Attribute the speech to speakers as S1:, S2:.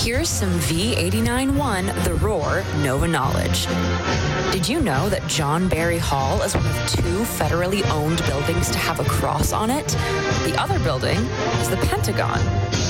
S1: Here's some V89.1 The Roar Nova knowledge. Did you know that John Berry Hall is one of 2 federally owned buildings to have a cross on it? The other building is the Pentagon.